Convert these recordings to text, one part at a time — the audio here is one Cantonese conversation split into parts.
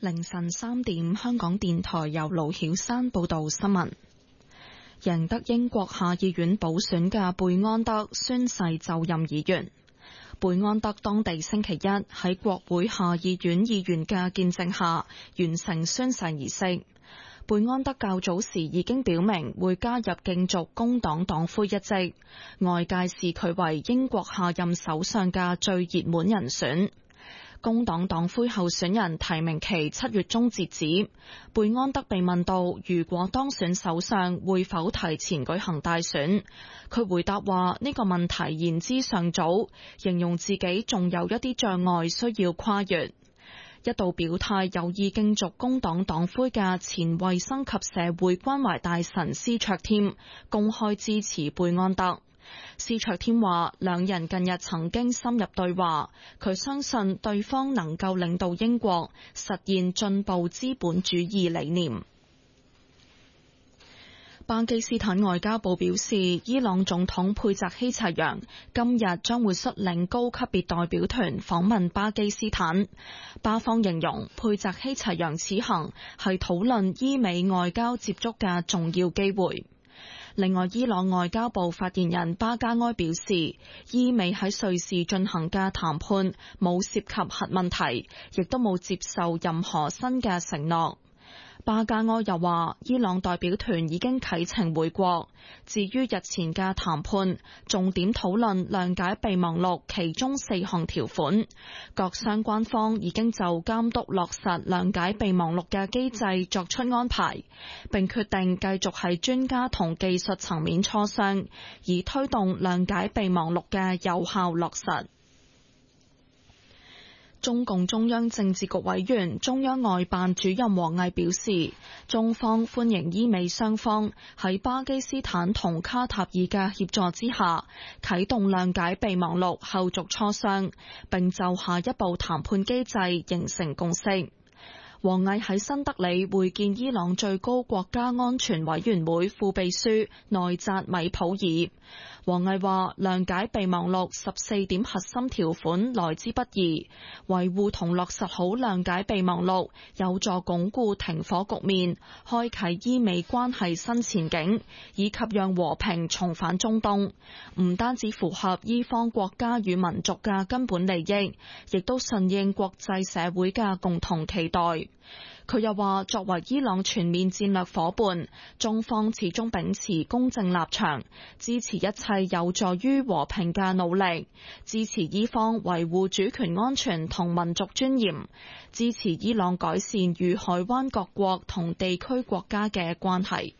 凌晨3點，香港電台由盧曉山報道新聞。贏得英國下議院補選嘅貝安德宣誓就任議員。貝安德當地星期一喺國會下議院議員嘅見證下完成宣誓儀式。貝安德較早時已經表明會加入競逐工黨黨魁一職，外界視佢為英國下任首相嘅最熱門人選。工黨黨魁候選人提名期7月中截止。貝安德被問到如果當選首相會否提前舉行大選，佢回答話呢個問題言之尚早，形容自己仲有一啲障礙需要跨越。一度表態有意競逐工黨黨魁嘅前衛生及社會關懷大臣施卓添公開支持貝安德。施卓添話兩人近日曾經深入對話，佢相信對方能夠領導英國實現進步資本主義理念。巴基斯坦外交部表示，伊朗總統佩澤希齊揚今日將會率領高級別代表團訪問巴基斯坦。巴方形容佩澤希齊揚此行係討論伊美外交接觸嘅重要機會。另外，伊朗外交部發言人巴加埃表示，伊美喺瑞士進行嘅談判冇涉及核問題，亦都冇接受任何新嘅承諾。巴加埃又話，伊朗代表團已經啟程回國。至於日前嘅談判，重點討論諒解備忘錄其中4項條款，各相關方已經就監督落實諒解備忘錄嘅機制作出安排，並決定繼續喺專家同技術層面磋商，以推動諒解備忘錄嘅有效落實。中共中央政治局委員、中央外辦主任王毅表示，中方歡迎伊美雙方喺巴基斯坦同卡塔爾嘅協助之下，啟動諒解備忘錄後續磋商，並就下一步談判機制形成共識。王毅喺新德里會見伊朗最高國家安全委員會副秘書內扎米普爾。王毅話，諒解備忘錄14點核心條款來之不易，維護同落實好諒解備忘錄，有助鞏固停火局面，開啟伊美關係新前景，以及讓和平重返中東。唔單止符合伊方國家與民族嘅根本利益，亦都順應國際社會嘅共同期待。佢又話，作為伊朗全面戰略夥伴，中方始終秉持公正立場，支持一切有助於和平嘅努力，支持伊方維護主權安全同民族尊嚴，支持伊朗改善與海灣各國同地區國家嘅關係。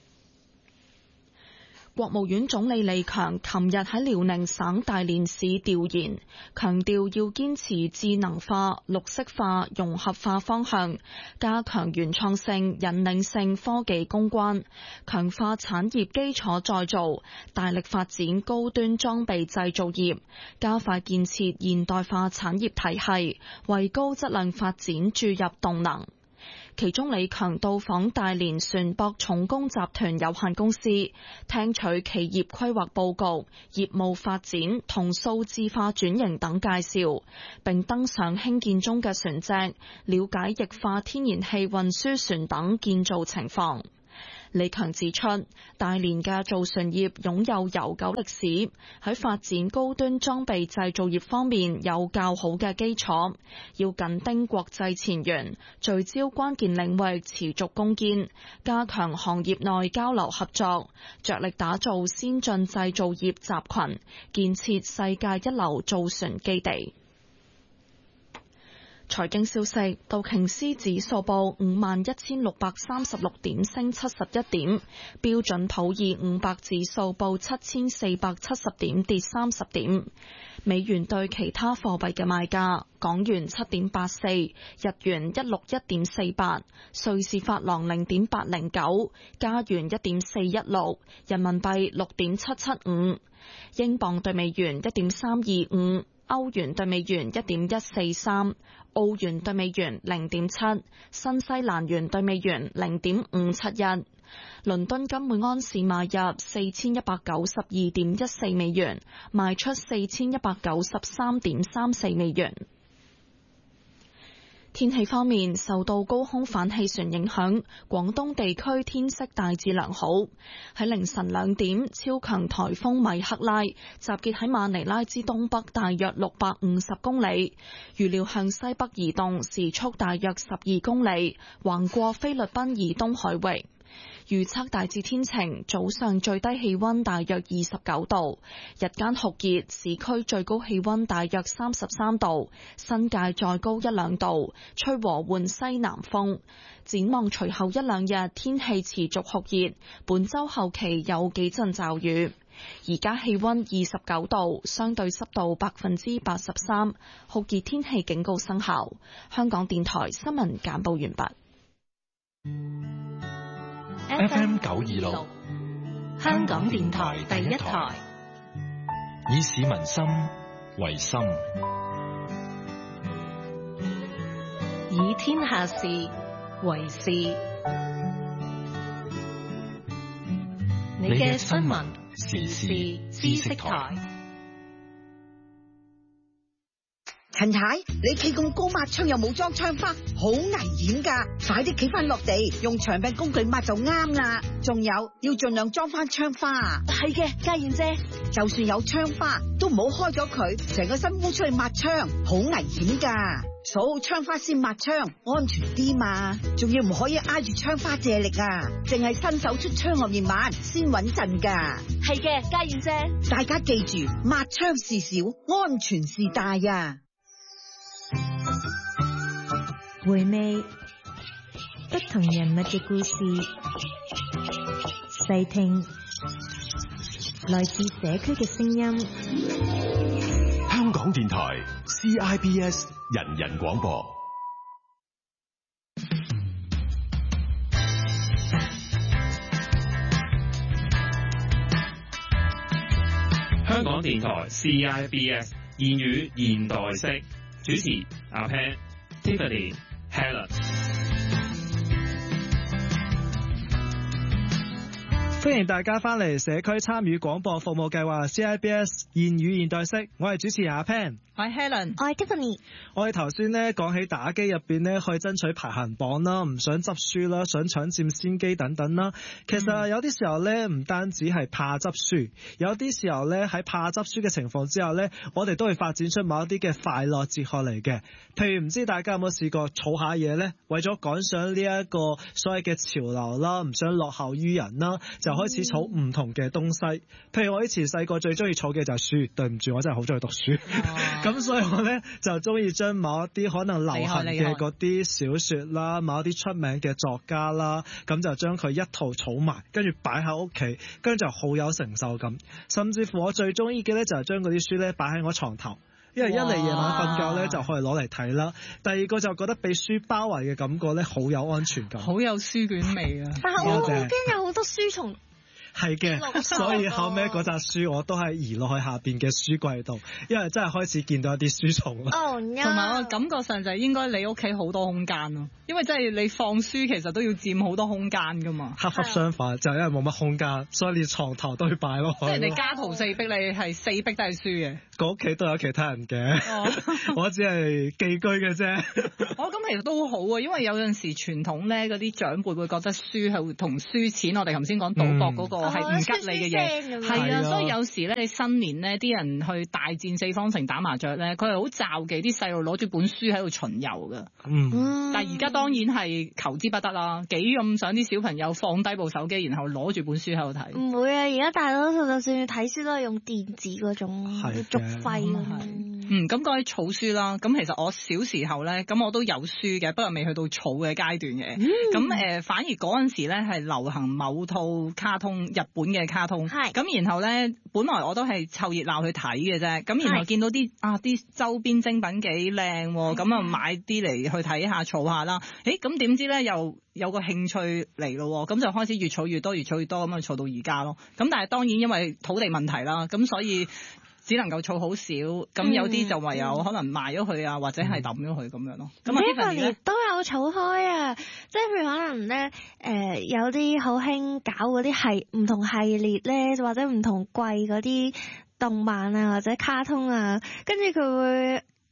國務院總理李強琴日喺遼寧省大連市調研，強調要堅持智能化、綠色化、融合化方向，加強原創性、引領性科技攻關，強化產業基礎再造，大力發展高端裝備製造業，加快建設現代化產業體系，為高質量發展注入動能。其中李強到訪大連船舶重工集團有限公司，聽取企業規劃佈局、業務發展同數字化轉型等介紹，並登上興建中嘅船隻，了解液化天然氣運輸船等建造情況。李強指出，大連嘅造船業擁有悠久歷史，喺發展高端裝備製造業方面有較好嘅基礎，要緊盯國際前沿，聚焦關鍵領域持續攻堅，加強行業內交流合作，着力打造先進製造業集群，建設世界一流造船基地。財經消息，道瓊斯指數報51,636點，升71點；標準普爾500指數報7,470點，跌30點。美元對其他貨幣嘅賣價：港元7.84，日元161.48，瑞士法郎0.809，加元1.416，人民幣6.775，英鎊對美元1.325。歐元對美元1.143，澳元對美元0.7，新西蘭元對美元0.571。倫敦金每安士買入4192.14美元，賣出4193.34美元。 天氣方面，受到高空反氣旋影響，廣東地區天色大致良好。喺凌晨2點，超強颱風米克拉集結喺馬尼拉之東北大約650公里，預料向西北移動，時速大約12公里，橫過菲律賓以東海域。預測大致天晴，早上最低氣溫大約29度，日間酷熱，市區最高氣溫大約33度，新界再高1-2度，吹和緩西南風。展望隨後1-2日天氣持續酷熱，本週後期有幾陣驟雨。而家氣溫29度，相對濕度83%，酷熱天氣警告生效。香港電台新聞簡報完畢。 FM 926，香港電台第一台，以市民心為心， 以天下事為事。你嘅新聞時事知識台。 陳太，你企咁高抹窗又冇裝窗花，好危險噶！快啲企翻落地，用長柄工具抹就啱啦。仲有要盡量裝翻窗花。 係嘅，嘉燕姐， 就算有窗花都唔好開咗佢，成個身烏出去抹窗，好危險噶。數好窗花先抹窗，安全啲嘛。仲要唔可以挨住窗花借力啊，淨係伸手出窗外面抹先穩陣噶。 係嘅，嘉燕姐， 大家記住，抹窗事小，安全事大啊！ 回味不同人物嘅故事，細聽來自社區嘅聲音。 香港電台 CIBS 人人廣播。 香港電台 CIBS 言語現代式，主持阿 Pan、Tiffany、Helen。 歡迎大家翻嚟社區參與廣播服務計劃 CIBS 言語現代式，我係主持人阿 Pan， 我係 Helen， 我係 Tiffany。 我哋頭先呢講起打機入邊呢，去爭取排行榜啦，唔想執輸啦，想搶佔先機等等啦。其實有啲時候呢，唔單止係怕執輸，有啲時候呢，喺怕執輸嘅情況之下呢，我哋都會發展出某一啲嘅快樂哲學嚟嘅。譬如唔知大家有冇試過儲下嘢呢？為咗趕上呢一個所謂嘅潮流啦，唔想落後於人啦，就開始儲唔同嘅東西。譬如我以前細個最中意儲嘅就係書，對唔住，我真係好中意讀書。咁所以我呢，就中意將某一啲可能流行嘅嗰啲小說啦，某一啲出名嘅作家啦，咁就將佢一套儲埋，跟住擺喺屋企，跟住就好有成就感。甚至乎我最中意嘅呢，就係將嗰啲書呢擺喺我床頭，因為一嚟夜晚瞓覺呢，就可以攞嚟睇啦，第二個就覺得被書包圍嘅感覺呢，好有安全感， 好有書卷味啊！ 但係我好驚有好多書蟲。 係嘅，所以後尾嗰扎書我都係移落去下邊嘅書櫃度，因為真係開始見到一啲書蟲啦。 同埋我感覺上就係應該你屋企好多空間咯，因為真係你放書其實都要佔好多空間噶嘛。 恰恰相反，就係因為冇乜空間，所以連床頭都要擺咯。 即係人哋家徒四壁，你係四壁都係書嘅。 個屋企都有其他人嘅，我只係寄居嘅啫。 咁其實都好啊，因為有陣時傳統咧嗰啲長輩會覺得書係同輸錢，我哋頭先講賭博嗰個係唔吉利嘅嘢，係啊，所以有時咧你新年咧啲人去大戰四方城打麻雀咧，佢係好罩忌啲細路攞住本書喺度巡遊噶。但係而家當然係求之不得啦，幾咁想啲小朋友放低部手機，然後攞住本書喺度睇。 唔會啊，而家大多數就算要睇書都係用電子嗰種，續費咁。 咁講起儲書啦，咁其實我小時候咧，咁我都有書嘅，不過未去到儲嘅階段嘅。咁反而嗰陣時咧係流行某套卡通，日本嘅卡通。咁然後咧，本來我都係湊熱鬧去睇嘅啫。咁然後見到啲周邊精品幾靚，咁啊買啲嚟去睇下儲下啦。咁點知咧又有個興趣嚟咯，咁就開始越儲越多，越儲越多，咁啊儲到而家咯。咁但係當然因為土地問題啦，咁所以只能夠儲好少，咁有啲就唯有可能賣咗佢啊，或者係抌咗佢咁樣咯。咁呢年都有儲開啊，即係譬如可能咧，有啲好興搞嗰啲係唔同系列咧，或者唔同季嗰啲動漫啊或者卡通啊，跟住佢會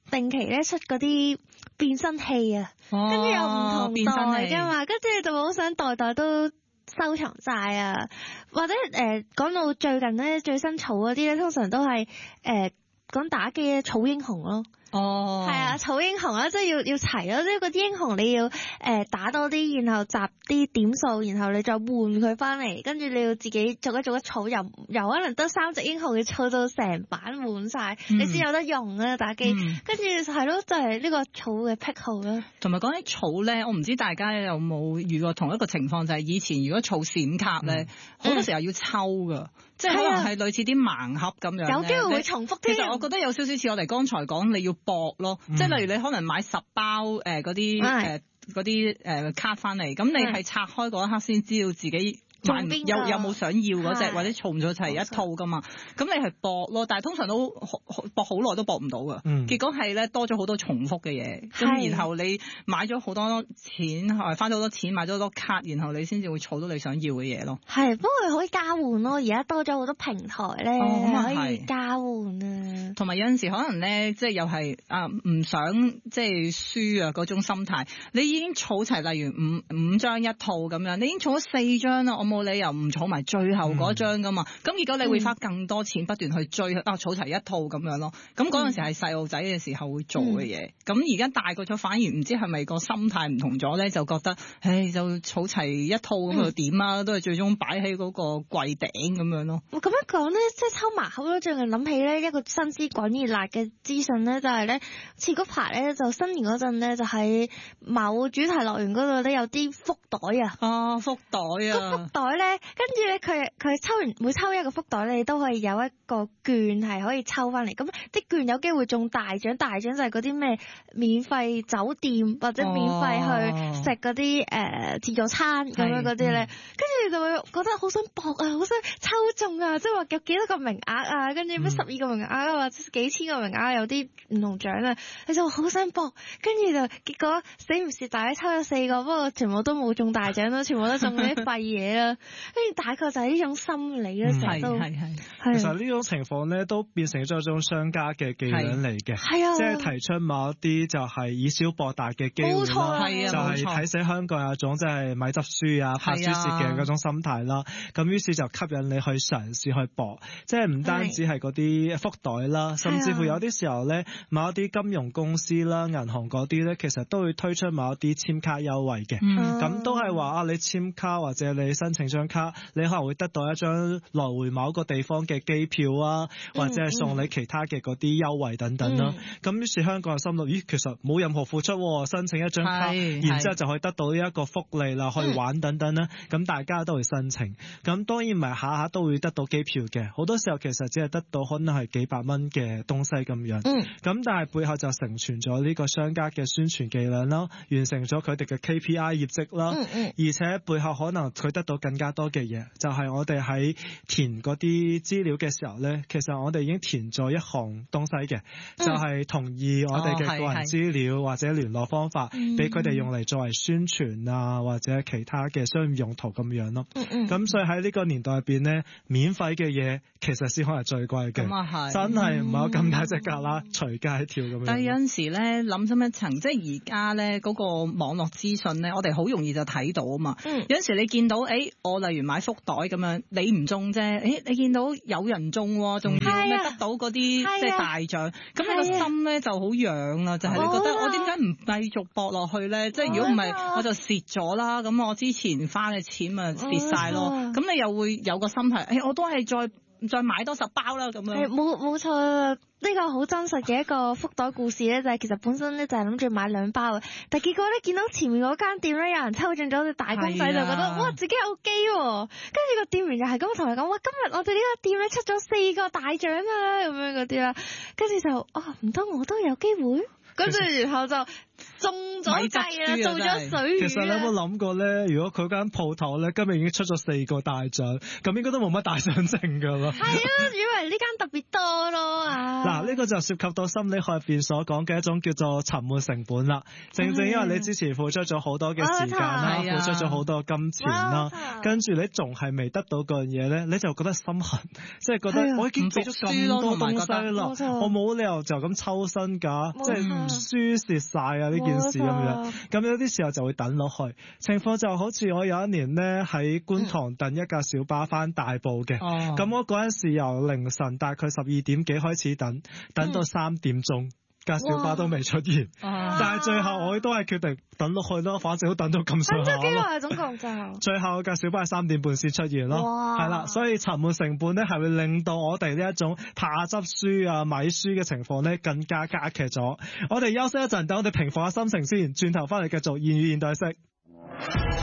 定期咧出嗰啲變身器啊，跟住有唔同袋噶嘛，跟住你就會好想袋袋都收藏晒啊。或者講到最近咧最新儲嗰啲咧，通常都係講打機嘅草英雄咯。係啊，草英雄啦，即係要齊咯，即係嗰啲英雄你要打多啲，然後集啲點數，然後你再換佢翻嚟，跟住你要自己逐一儲，由可能得3隻英雄要儲到成版換晒，你先有得用啊打機。跟住係咯，就係呢個儲嘅癖好啦。同埋講起儲咧，我唔知大家有冇遇過同一個情況，就係以前如果儲閃卡咧，好多時候要抽噶。即係可能係類似啲盲盒咁樣，有機會會重複添。其實我覺得有少少似我哋剛才講，你要搏咯。即係例如你可能買10包嗰啲卡翻嚟，咁你係拆開嗰一刻先知道自己有冇想要嗰隻，或者儲唔咗齊一套噶嘛？咁你係搏咯，但係通常都搏好耐都搏唔到噶。結果係咧多咗好多重複嘅嘢，咁然後你買咗好多錢，花咗好多錢買咗好多卡，然後你先至會儲到你想要嘅嘢咯。係，不過可以交換咯，而家多咗好多平台咧，可以交換啊。同埋有陣時可能咧，即係又係唔想即係輸啊嗰種心態，你已經儲齊例如五張一套咁樣，你已經儲咗4張啦，冇理由唔儲埋最後嗰張噶嘛，咁結果你會花更多錢不斷去追儲齊一套咁樣咯。咁嗰陣時係細路仔嘅時候會做嘅嘢，咁而家大個咗反而唔知係咪個心態唔同咗咧，就覺得就儲齊一套咁又點啊，都係最終擺喺嗰個櫃頂咁樣咯。咁樣講咧，即係抽盲盒咧，最近諗起咧一個新鮮滾熱辣嘅資訊咧，就係咧，似嗰排咧就新年嗰陣咧，就喺某主題樂園嗰度咧有啲福袋啊，福袋啊。袋咧，跟住咧佢抽完每抽一個福袋咧，你都可以有一個券係可以抽翻嚟。咁啲券有機會中大獎，大獎就係嗰啲咩免費酒店或者免費去食嗰啲自助餐咁樣嗰啲咧。跟住你就會覺得好想搏啊，好想抽中啊，即係話有幾多個名額啊，跟住咩12個名額啊，或者幾千個名額有啲唔同獎啊，你就好想搏。跟住就結果死唔蝕大，抽咗4個，不過全部都冇中大獎咯，全部都中嗰啲廢嘢啦。跟住大概就係呢種心理咯，成日都其實呢種情況咧都變成咗一種商家嘅伎倆嚟嘅，即係提出某一啲就係以小博大嘅機會啦，就係睇死香港有一種即係咪執輸啊、怕輸蝕嘅嗰種心態啦。咁於是就吸引你去嘗試去搏，即係唔單止係嗰啲福袋啦，甚至乎有啲時候咧，某一啲金融公司啦、銀行嗰啲咧，其實都會推出某一啲簽卡優惠嘅。咁都係話你簽卡或者你申請張卡，你可能會得到一張來回某一個地方嘅機票啊，或者係送你其他嘅嗰啲優惠等等啦。咁於是香港嘅心諗，咦，其實冇任何付出，申請一張卡，然之後就可以得到呢一個福利啦，去玩等等啦。咁大家都會申請。咁當然唔係下下都會得到機票嘅，好多時候其實只係得到可能係幾百蚊嘅東西咁樣。咁但係背後就成全咗呢個商家嘅宣傳伎倆啦，完成咗佢哋嘅 KPI 業績啦。而且背後可能佢得到更加多嘅嘢，就係我哋喺填嗰啲資料嘅時候咧，其實我哋已經填咗一項東西嘅，就係同意我哋嘅個人資料或者聯絡方法，俾佢哋用嚟作為宣傳啊或者其他嘅商業用途咁樣咯。咁所以喺呢個年代入邊咧，免費嘅嘢其實先可能係最貴嘅，真係唔係有咁大隻蛤乸隨街跳咁樣。但係有陣時咧諗深一層，即係而家咧嗰個網絡資訊咧，我哋好容易就睇到啊嘛。有陣時你見到我例如買福袋咁樣，你唔中啫，你見到有人中，仲要咩得到嗰啲即係大獎，咁你個心咧就好癢啦，就係你覺得我點解唔繼續搏落去咧？即係如果唔係我就蝕咗啦，咁我之前花嘅錢咪蝕晒咯，咁你又會有個心態，我都係再買多10包啦咁樣。冇錯。呢個好真實嘅一個福袋故事咧，就係其實本身咧就係諗住買2包嘅，但係結果咧見到前面嗰間店咧有人抽中咗隻大公仔，就覺得哇自己有機喎，跟住個店員又係咁同佢講，哇今日我哋呢個店咧出咗4個大獎啊咁樣嗰啲啦，跟住就唔通我都有機會，跟住然後就中咗計啦，做咗水魚。 其實你有冇諗過咧？如果佢間鋪頭咧今日已經出咗4個大獎，咁應該都冇乜大獎剩噶啦。 係啊，以為呢間特別多咯啊！ 嗱，呢個就涉及到心理學入邊所講嘅一種叫做沉沒成本啦。正正因為你之前付出咗好多嘅時間啦，付出咗好多金錢啦，跟住你仲係未得到嗰樣嘢咧，你就覺得心痕，即係覺得我已經俾咗咁多東西啦，我冇理由就咁抽身㗎，即係輸蝕晒啊呢件事咁樣。咁有啲時候就會等落去。情況就好似我有一年咧喺觀塘等一架小巴翻大埔嘅，咁我嗰陣時由凌晨大概12點幾開始等到3點鐘。架小巴都未出現，但係最後我都係決定等落去咯，反正都等到咁上下。 等咗幾耐啊？總共就最後架小巴係3點半先出現咯，係啦，所以沉沒成本咧係會令到我哋呢一種怕執輸啊、咪輸嘅情況咧更加加劇咗。我哋休息一陣，等我哋平復下心情先，轉頭翻嚟繼續言語現代式。